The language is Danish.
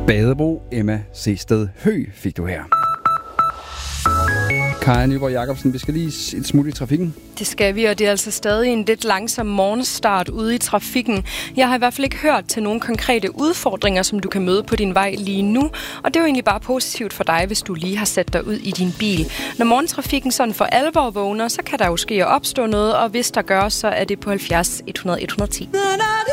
Badebro, Emma Sehsted Høgh fik du her. Kaja Nyborg Jacobsen, vi skal lige et smut i trafikken. Det skal vi, og det er altså stadig en lidt langsom morgenstart ude i trafikken. Jeg har i hvert fald ikke hørt til nogle konkrete udfordringer, som du kan møde på din vej lige nu. Og det er jo egentlig bare positivt for dig, hvis du lige har sat dig ud i din bil. Når morgentrafikken sådan for alvor vågner, så kan der jo ske at opstå noget, og hvis der gør, så er det på 70 100 110.